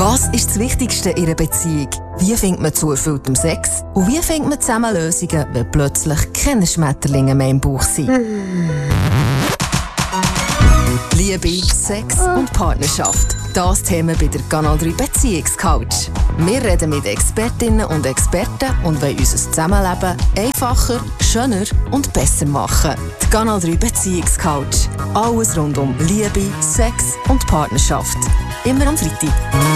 Was ist das Wichtigste in einer Beziehung? Wie findet man zu erfülltem Sex? Und wie findet man zusammen Lösungen, wenn plötzlich keine Schmetterlinge mehr im Bauch sind? Liebe, Sex und Partnerschaft. Das Thema bei der Kanal 3 Beziehungscoach. Wir reden mit Expertinnen und Experten und wollen unser Zusammenleben einfacher, schöner und besser machen. Die Kanal 3 Beziehungscoach. Alles rund um Liebe, Sex und Partnerschaft. Immer am Freitag.